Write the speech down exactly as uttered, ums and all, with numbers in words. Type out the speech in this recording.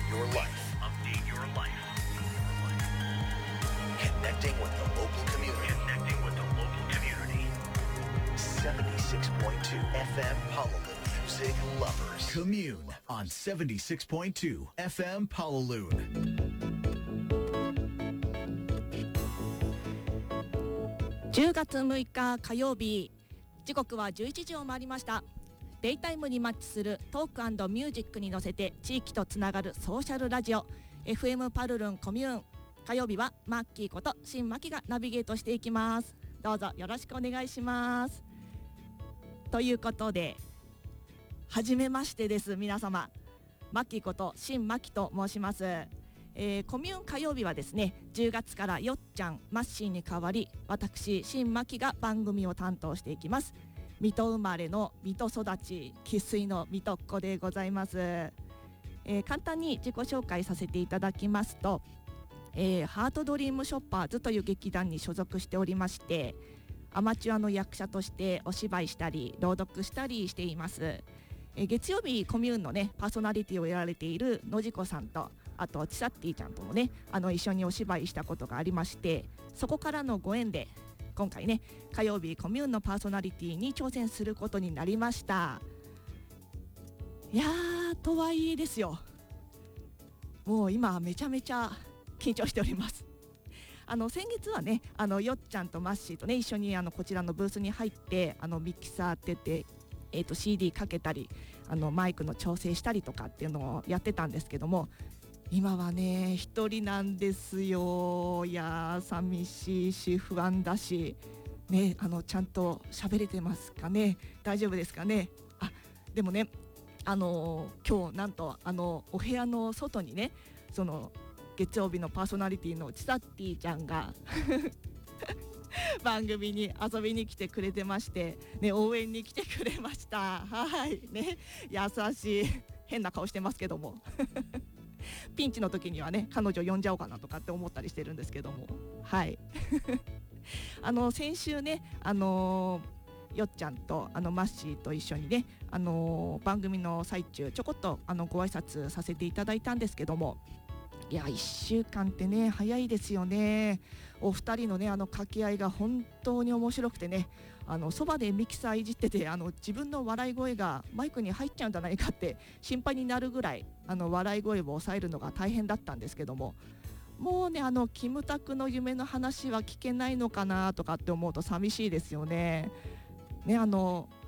your life. Update your life. Connecting with the local community. Connecting with the local community. seventy-six point two F M Honolulu Music Lovers. Commune on seventy-six point two F M Honolulu. じゅうがつむいか火曜日、時刻はじゅういちじを回りました。デイタイムにマッチするトーク&ミュージックに乗せて地域とつながるソーシャルラジオ エフエム パルルンコミューン。火曜日はマッキーこと新マキがナビゲートしていきます。どうぞよろしくお願いします。ということで、はじめましてです。皆様、マッキーこと新マキと申します。えー、コミューン火曜日はですね、じゅうがつからよっちゃん、マッシーに代わり、私新マキが番組を担当していきます。水戸生まれの水戸育ち生粋の水戸っ子でございます。えー、簡単に自己紹介させていただきますと、えー、ハートドリームショッパーズという劇団に所属しておりまして、アマチュアの役者としてお芝居したり朗読したりしています。えー、月曜日コミューンのねパーソナリティをやられているのじこさんと、あとチサッティちゃんともねあの一緒にお芝居したことがありまして、そこからのご縁で今回ね火曜日コミューンのパーソナリティに挑戦することになりました。いやー、とはいえですよ、もう今めちゃめちゃ緊張しております。あの先月はねあのよっちゃんとマッシーとね一緒にあのこちらのブースに入ってあのミキサーってて、えーと シーディー かけたりあのマイクの調整したりとかっていうのをやってたんですけども、今はね一人なんですよ。いやー寂しいし不安だしね、あのちゃんと喋れてますかね、大丈夫ですかね。あ、でもねあのー、今日なんとあのお部屋の外にねその月曜日のパーソナリティのチサッティちゃんが番組に遊びに来てくれてまして、ね、応援に来てくれました。はいね、優しい変な顔してますけどもピンチの時にはね彼女呼んじゃおうかなとかって思ったりしてるんですけども、はいあの先週ねあのー、よっちゃんとあのマッシーと一緒にね、あのー、番組の最中ちょこっとあのご挨拶させていただいたんですけども、いやいっしゅうかんってね早いですよね。お二人のねあの掛け合いが本当に面白くてね、あのそばでミキサーいじっててあの自分の笑い声がマイクに入っちゃうんじゃないかって心配になるぐらいあの笑い声を抑えるのが大変だったんですけども、もうねあのキムタクの夢の話は聞けないのかなとかって思うと寂しいですよね。ね、あの